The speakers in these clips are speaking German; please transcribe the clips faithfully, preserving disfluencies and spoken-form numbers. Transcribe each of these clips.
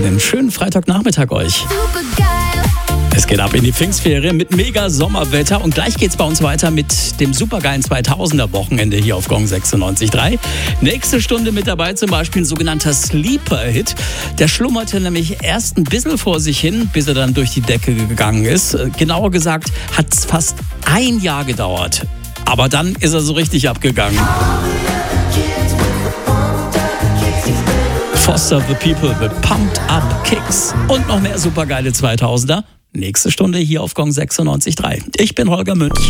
Einen schönen Freitagnachmittag euch. Es geht ab in die Pfingstferien mit mega Sommerwetter und gleich geht's bei uns weiter mit dem supergeilen zweitausender Wochenende hier auf Gong sechsundneunzig Komma drei. Nächste Stunde mit dabei zum Beispiel ein sogenannter Sleeper-Hit. Der schlummerte nämlich erst ein bisschen vor sich hin, bis er dann durch die Decke gegangen ist. Genauer gesagt hat es fast ein Jahr gedauert. Aber dann ist er so richtig abgegangen. Foster the People with Pumped Up Kicks und noch mehr supergeile zweitausender. Nächste Stunde hier auf Gong sechsundneunzig Komma drei. Ich bin Holger Münch.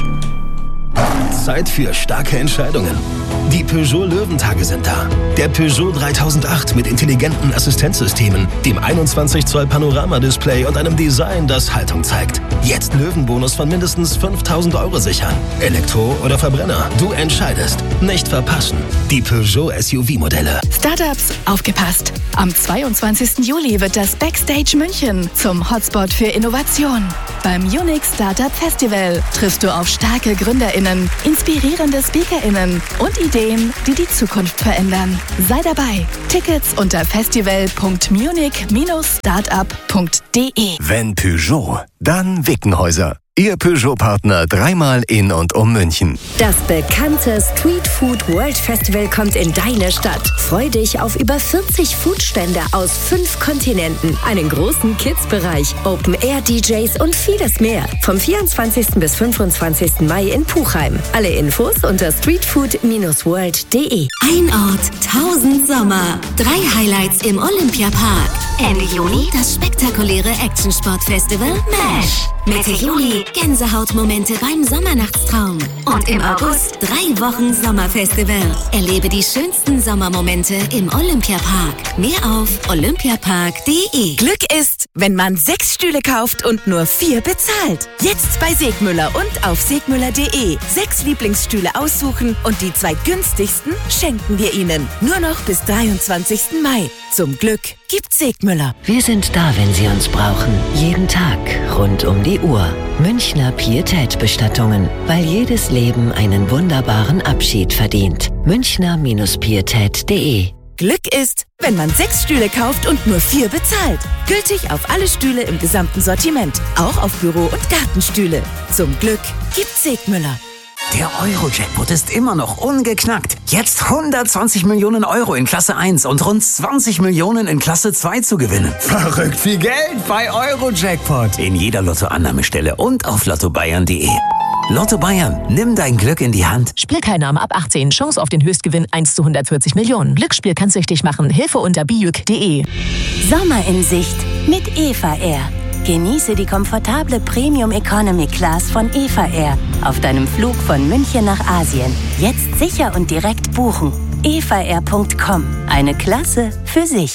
Zeit für starke Entscheidungen. Die Peugeot Löwentage sind da. Der Peugeot dreitausendacht mit intelligenten Assistenzsystemen, dem einundzwanzig Zoll Panorama-Display und einem Design, das Haltung zeigt. Jetzt Löwenbonus von mindestens fünftausend Euro sichern. Elektro oder Verbrenner, du entscheidest. Nicht verpassen. Die Peugeot S U V-Modelle. Startups, aufgepasst! Am zweiundzwanzigsten Juli wird das Backstage München zum Hotspot für Innovation. Beim Unique Startup Festival triffst du auf starke GründerInnen, inspirierende SpeakerInnen und Ideen, die die Zukunft verändern. Sei dabei. Tickets unter festival punkt munich Bindestrich startup punkt de. Wenn Peugeot, dann Wickenhäuser. Ihr Peugeot-Partner dreimal in und um München. Das bekannte Street Food World Festival kommt in deine Stadt. Freu dich auf über vierzig Foodstände aus fünf Kontinenten, einen großen Kids-Bereich, Open-Air-D Js und vieles mehr. Vom vierundzwanzigsten bis fünfundzwanzigsten Mai in Puchheim. Alle Infos unter streetfood Bindestrich world punkt de. Ein Ort, tausend Sommer. Drei Highlights im Olympiapark. Ende Juni das spektakuläre Action-Sport-Festival MASH. Mitte Juli Gänsehautmomente beim Sommernachtstraum. Und im August drei Wochen Sommerfestival. Erlebe die schönsten Sommermomente im Olympiapark. Mehr auf olympiapark punkt de. Glück ist, wenn man sechs Stühle kauft und nur vier bezahlt. Jetzt bei Segmüller und auf segmüller punkt de. Sechs Lieblingsstühle aussuchen und die zwei günstigsten schenken wir Ihnen. Nur noch bis dreiundzwanzigsten Mai. Zum Glück gibt's Segmüller. Wir sind da, wenn Sie uns brauchen. Jeden Tag, rund um die Uhr. Münchner Pietät-Bestattungen. Weil jedes Leben einen wunderbaren Abschied verdient. Münchner Pietät punkt de. Glück ist, wenn man sechs Stühle kauft und nur vier bezahlt. Gültig auf alle Stühle im gesamten Sortiment. Auch auf Büro- und Gartenstühle. Zum Glück gibt's Segmüller. Der Euro-Jackpot ist immer noch ungeknackt. Jetzt hundertzwanzig Millionen Euro in Klasse eins und rund zwanzig Millionen in Klasse zwei zu gewinnen. Verrückt viel Geld bei Euro-Jackpot. In jeder Lottoannahmestelle und auf lotto bayern punkt de. Lotto Bayern, nimm dein Glück in die Hand. Spielteilnahme ab achtzehn. Chance auf den Höchstgewinn eins zu hundertvierzig Millionen. Glücksspiel kann süchtig machen. Hilfe unter bijuk punkt de. Sommer in Sicht mit Eva Air. Genieße die komfortable Premium Economy Class von Eva Air auf deinem Flug von München nach Asien. Jetzt sicher und direkt buchen. eva air punkt com. Eine Klasse für sich.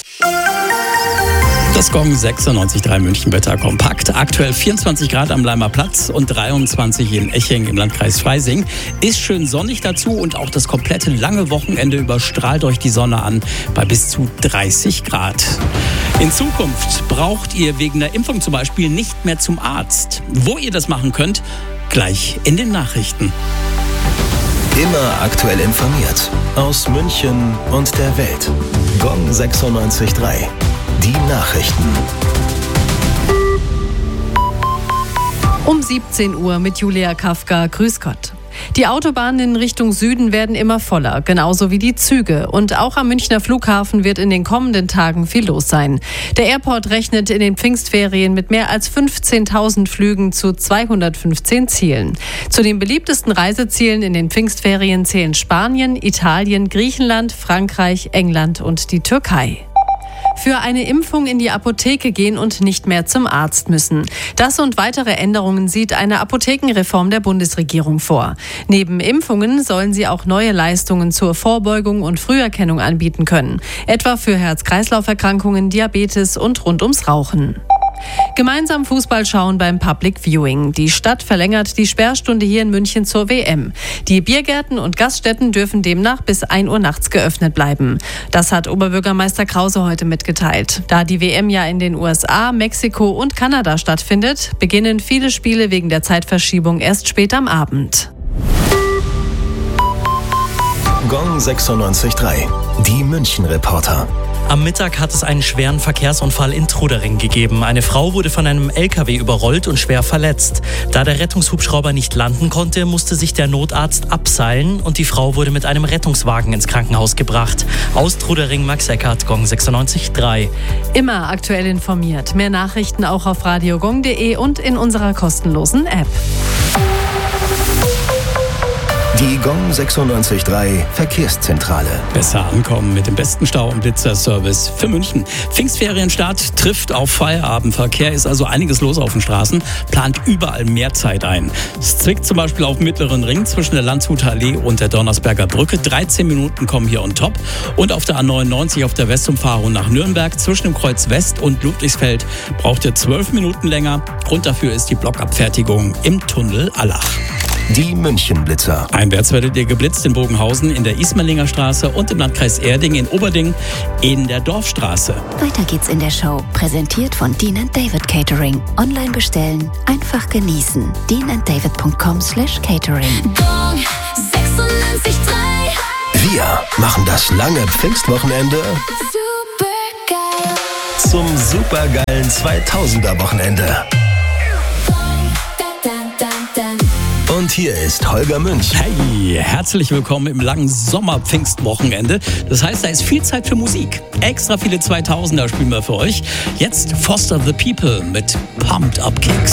Das Gong sechsundneunzig Komma drei München Wetter kompakt. Aktuell vierundzwanzig Grad am Leimer Platz und dreiundzwanzig in Eching im Landkreis Freising. Ist schön sonnig dazu und auch das komplette lange Wochenende überstrahlt euch die Sonne an bei bis zu dreißig Grad. In Zukunft braucht ihr wegen der Impfung zum Beispiel nicht mehr zum Arzt. Wo ihr das machen könnt, gleich in den Nachrichten. Immer aktuell informiert. Aus München und der Welt. Gong sechsundneunzig Komma drei. Die Nachrichten. Um siebzehn Uhr mit Julia Kafka. Grüß Gott. Die Autobahnen in Richtung Süden werden immer voller, genauso wie die Züge. Und auch am Münchner Flughafen wird in den kommenden Tagen viel los sein. Der Airport rechnet in den Pfingstferien mit mehr als fünfzehntausend Flügen zu zweihundertfünfzehn Zielen. Zu den beliebtesten Reisezielen in den Pfingstferien zählen Spanien, Italien, Griechenland, Frankreich, England und die Türkei. Für eine Impfung in die Apotheke gehen und nicht mehr zum Arzt müssen. Das und weitere Änderungen sieht eine Apothekenreform der Bundesregierung vor. Neben Impfungen sollen sie auch neue Leistungen zur Vorbeugung und Früherkennung anbieten können. Etwa für Herz-Kreislauf-Erkrankungen, Diabetes und rund ums Rauchen. Gemeinsam Fußball schauen beim Public Viewing. Die Stadt verlängert die Sperrstunde hier in München zur W M. Die Biergärten und Gaststätten dürfen demnach bis ein Uhr nachts geöffnet bleiben. Das hat Oberbürgermeister Krause heute mitgeteilt. Da die W M ja in den U S A, Mexiko und Kanada stattfindet, beginnen viele Spiele wegen der Zeitverschiebung erst spät am Abend. Gong sechsundneunzig Komma drei. Die München-Reporter. Am Mittag hat es einen schweren Verkehrsunfall in Trudering gegeben. Eine Frau wurde von einem L K W überrollt und schwer verletzt. Da der Rettungshubschrauber nicht landen konnte, musste sich der Notarzt abseilen und die Frau wurde mit einem Rettungswagen ins Krankenhaus gebracht. Aus Trudering, Max Eckert, Gong sechsundneunzig Komma drei. Immer aktuell informiert. Mehr Nachrichten auch auf radiogong punkt de und in unserer kostenlosen App. Die Gong sechsundneunzig Komma drei Verkehrszentrale. Besser ankommen mit dem besten Stau- und Blitzerservice für München. Pfingstferienstart trifft auf Feierabendverkehr, ist also einiges los auf den Straßen, plant überall mehr Zeit ein. Es zwickt zum Beispiel auf dem Mittleren Ring zwischen der Landshuter Allee und der Donnersberger Brücke. dreizehn Minuten kommen hier on top. Und auf der A neunundneunzig auf der Westumfahrung nach Nürnberg zwischen dem Kreuz West und Ludwigsfeld braucht ihr zwölf Minuten länger. Grund dafür ist die Blockabfertigung im Tunnel Allach. Die Münchenblitzer. Einwärts werdet ihr geblitzt in Bogenhausen, in der Ismaninger Straße und im Landkreis Erding in Oberding in der Dorfstraße. Weiter geht's in der Show. Präsentiert von Dean and David Catering. Online bestellen, einfach genießen. dean and david punkt com slash catering. Gong sechsundneunzig Komma drei. Wir machen das lange Pfingstwochenende supergeil zum supergeilen zweitausender Wochenende. Und hier ist Holger Münch. Hey, herzlich willkommen im langen Sommer-Pfingstwochenende. Das heißt, da ist viel Zeit für Musik. Extra viele zweitausender spielen wir für euch. Jetzt Foster the People mit Pumped Up Kicks.